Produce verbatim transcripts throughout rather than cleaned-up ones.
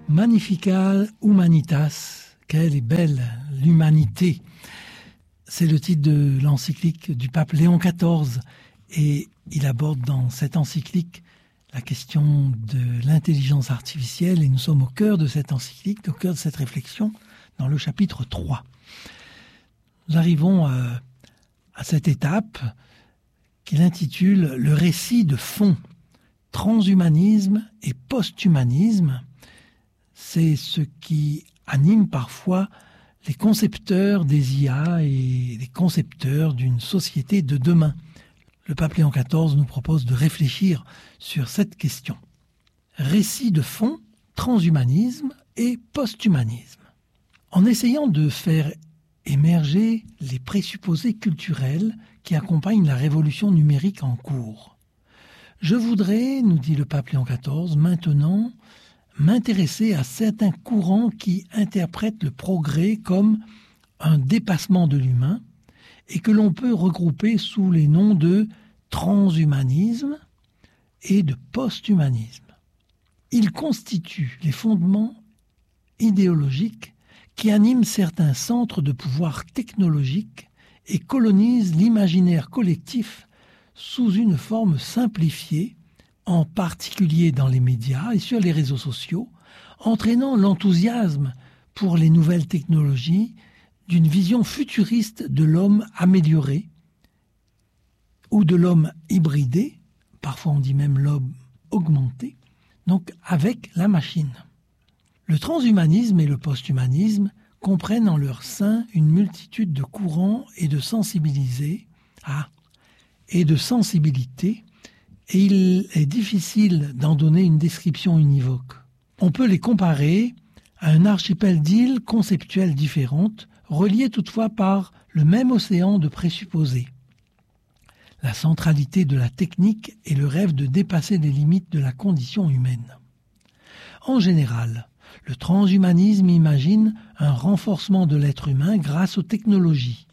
Magnifica Humanitas, quelle est belle l'humanité. C'est le titre de l'encyclique du pape Léon quatorze et il aborde dans cette encyclique la question de l'intelligence artificielle et nous sommes au cœur de cette encyclique, au cœur de cette réflexion dans le chapitre trois. Nous arrivons à, à cette étape qu'il intitule « Le récit de fond, transhumanisme et posthumanisme ». C'est ce qui anime parfois les concepteurs des I A et les concepteurs d'une société de demain. Le pape Léon quatorze nous propose de réfléchir sur cette question. Récit de fond, transhumanisme et posthumanisme. En essayant de faire émerger les présupposés culturels qui accompagnent la révolution numérique en cours, je voudrais, nous dit le pape Léon quatorze, maintenant m'intéresser à certains courants qui interprètent le progrès comme un dépassement de l'humain et que l'on peut regrouper sous les noms de transhumanisme et de posthumanisme. Ils constituent les fondements idéologiques qui animent certains centres de pouvoir technologique et colonisent l'imaginaire collectif sous une forme simplifiée, en particulier dans les médias et sur les réseaux sociaux, entraînant l'enthousiasme pour les nouvelles technologies d'une vision futuriste de l'homme amélioré ou de l'homme hybridé, parfois on dit même l'homme augmenté, donc avec la machine. Le transhumanisme et le posthumanisme comprennent en leur sein une multitude de courants et de sensibilisés, ah, et de sensibilités, et il est difficile d'en donner une description univoque. On peut les comparer à un archipel d'îles conceptuelles différentes, reliées toutefois par le même océan de présupposés. La centralité de la technique et le rêve de dépasser les limites de la condition humaine. En général, le transhumanisme imagine un renforcement de l'être humain grâce aux technologies,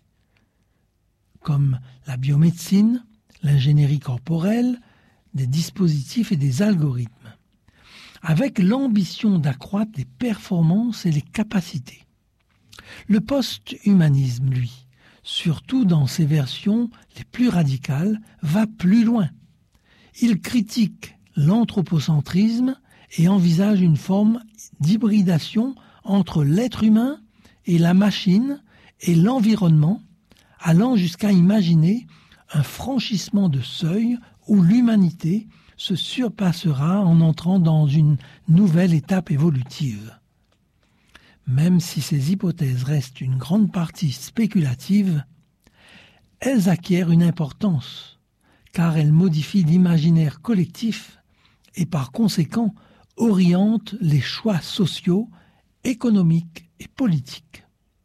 comme la biomédecine, l'ingénierie corporelle, des dispositifs et des algorithmes, avec l'ambition d'accroître les performances et les capacités. Le post-humanisme, lui, surtout dans ses versions les plus radicales, va plus loin. Il critique l'anthropocentrisme et envisage une forme d'hybridation entre l'être humain et la machine et l'environnement, allant jusqu'à imaginer un franchissement de seuil où l'humanité se surpassera en entrant dans une nouvelle étape évolutive. Même si ces hypothèses restent une grande partie spéculatives, elles acquièrent une importance, car elles modifient l'imaginaire collectif et par conséquent orientent les choix sociaux, économiques et politiques.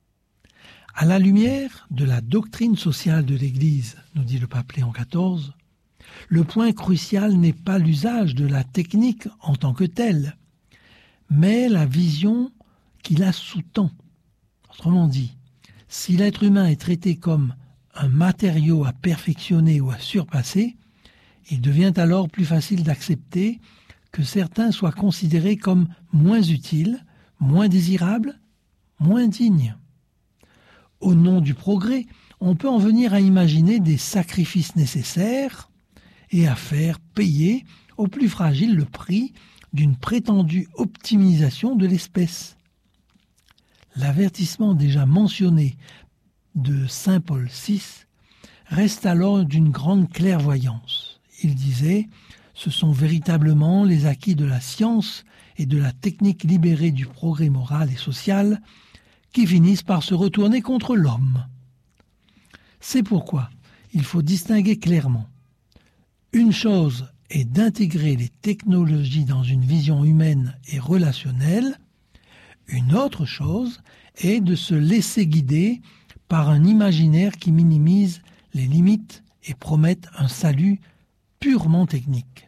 À la lumière de la doctrine sociale de l'Église, nous dit le pape Léon quatorze, le point crucial n'est pas l'usage de la technique en tant que telle, mais la vision qui la sous-tend. Autrement dit, si l'être humain est traité comme un matériau à perfectionner ou à surpasser, il devient alors plus facile d'accepter que certains soient considérés comme moins utiles, moins désirables, moins dignes. Au nom du progrès, on peut en venir à imaginer des sacrifices nécessaires et à faire payer aux plus fragiles le prix d'une prétendue optimisation de l'espèce. L'avertissement déjà mentionné de saint Paul six reste alors d'une grande clairvoyance. Il disait « Ce sont véritablement les acquis de la science et de la technique libérée du progrès moral et social qui finissent par se retourner contre l'homme. » C'est pourquoi il faut distinguer clairement. Une chose est d'intégrer les technologies dans une vision humaine et relationnelle. Une autre chose est de se laisser guider par un imaginaire qui minimise les limites et promette un salut purement technique.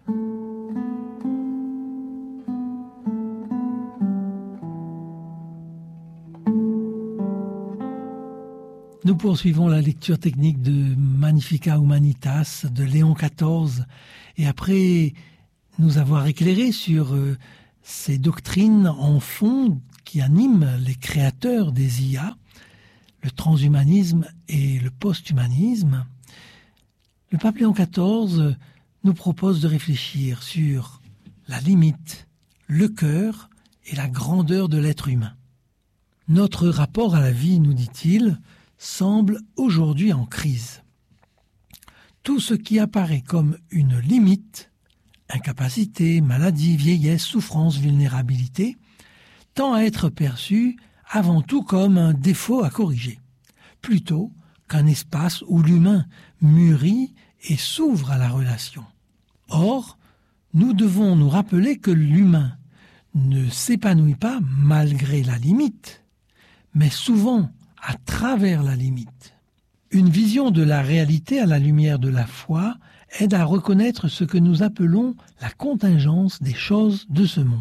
Nous poursuivons la lecture technique de Magnifica Humanitas de Léon quatorze et après nous avoir éclairé sur euh, ces doctrines en fond qui animent les créateurs des I A, le transhumanisme et le post-humanisme, le pape Léon quatorze nous propose de réfléchir sur la limite, le cœur et la grandeur de l'être humain. Notre rapport à la vie, nous dit-il, semble aujourd'hui en crise. Tout ce qui apparaît comme une limite, incapacité, maladie, vieillesse, souffrance, vulnérabilité, tend à être perçu avant tout comme un défaut à corriger, plutôt qu'un espace où l'humain mûrit et s'ouvre à la relation. Or, nous devons nous rappeler que l'humain ne s'épanouit pas malgré la limite, mais souvent à travers la limite. Une vision de la réalité à la lumière de la foi aide à reconnaître ce que nous appelons la contingence des choses de ce monde.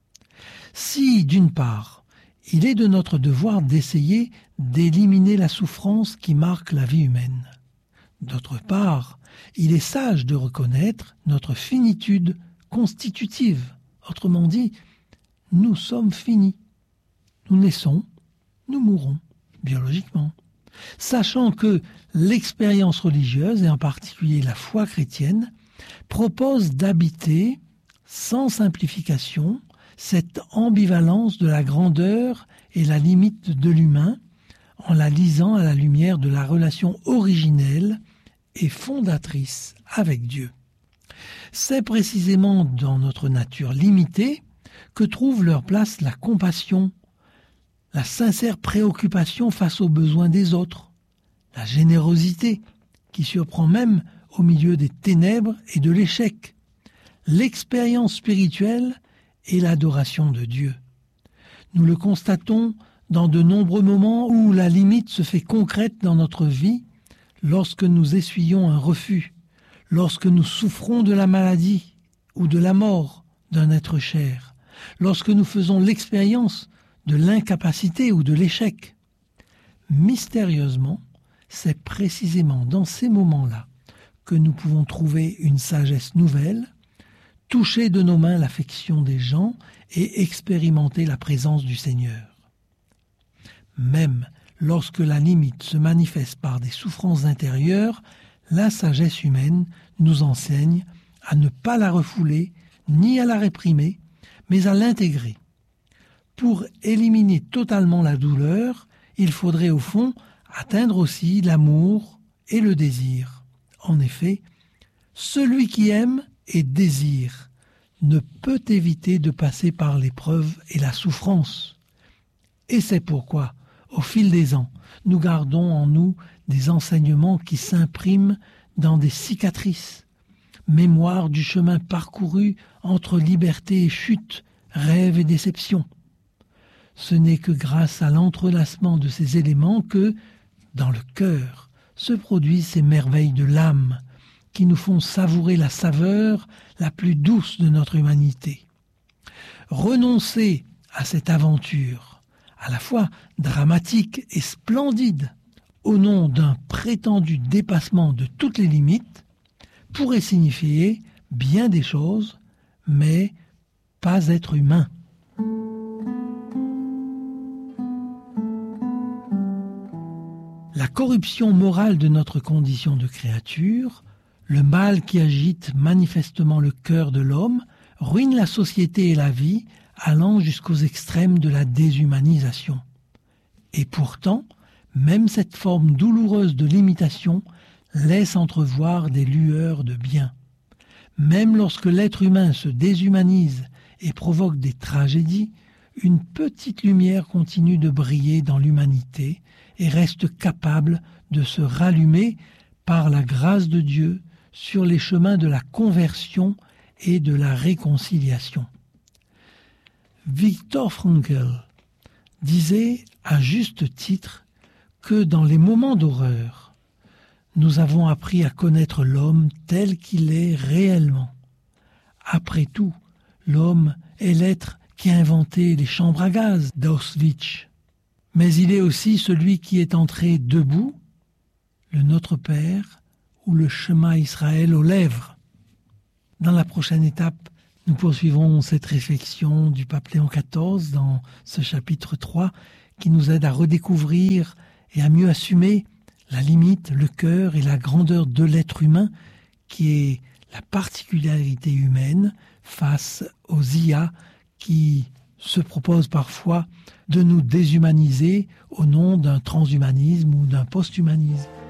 Si, d'une part, il est de notre devoir d'essayer d'éliminer la souffrance qui marque la vie humaine, d'autre part, il est sage de reconnaître notre finitude constitutive. Autrement dit, nous sommes finis. Nous naissons, nous mourrons, biologiquement. Sachant que l'expérience religieuse, et en particulier la foi chrétienne, propose d'habiter, sans simplification, cette ambivalence de la grandeur et la limite de l'humain, en la lisant à la lumière de la relation originelle et fondatrice avec Dieu. C'est précisément dans notre nature limitée que trouve leur place la compassion, la sincère préoccupation face aux besoins des autres, la générosité qui surprend même au milieu des ténèbres et de l'échec, l'expérience spirituelle et l'adoration de Dieu. Nous le constatons dans de nombreux moments où la limite se fait concrète dans notre vie, lorsque nous essuyons un refus, lorsque nous souffrons de la maladie ou de la mort d'un être cher, lorsque nous faisons l'expérience de l'incapacité ou de l'échec. Mystérieusement, c'est précisément dans ces moments-là que nous pouvons trouver une sagesse nouvelle, toucher de nos mains l'affection des gens et expérimenter la présence du Seigneur. Même lorsque la limite se manifeste par des souffrances intérieures, la sagesse humaine nous enseigne à ne pas la refouler ni à la réprimer, mais à l'intégrer. Pour éliminer totalement la douleur, il faudrait au fond atteindre aussi l'amour et le désir. En effet, celui qui aime et désire ne peut éviter de passer par l'épreuve et la souffrance. Et c'est pourquoi, au fil des ans, nous gardons en nous des enseignements qui s'impriment dans des cicatrices, mémoire du chemin parcouru entre liberté et chute, rêve et déception. Ce n'est que grâce à l'entrelacement de ces éléments que, dans le cœur, se produisent ces merveilles de l'âme qui nous font savourer la saveur la plus douce de notre humanité. Renoncer à cette aventure, à la fois dramatique et splendide, au nom d'un prétendu dépassement de toutes les limites, pourrait signifier bien des choses, mais pas être humain. La corruption morale de notre condition de créature, le mal qui agite manifestement le cœur de l'homme, ruine la société et la vie, allant jusqu'aux extrêmes de la déshumanisation. Et pourtant, même cette forme douloureuse de l'imitation laisse entrevoir des lueurs de bien. Même lorsque l'être humain se déshumanise et provoque des tragédies, une petite lumière continue de briller dans l'humanité et reste capable de se rallumer par la grâce de Dieu sur les chemins de la conversion et de la réconciliation. Viktor Frankl disait à juste titre que dans les moments d'horreur, nous avons appris à connaître l'homme tel qu'il est réellement. Après tout, l'homme est l'être qui a inventé les chambres à gaz d'Auschwitz. Mais il est aussi celui qui est entré debout, le Notre Père ou le Shema Israël aux lèvres. Dans la prochaine étape, Nous poursuivrons cette réflexion du pape Léon quatorze dans ce chapitre trois qui nous aide à redécouvrir et à mieux assumer la limite, le cœur et la grandeur de l'être humain qui est la particularité humaine face aux I A qui se proposent parfois de nous déshumaniser au nom d'un transhumanisme ou d'un posthumanisme.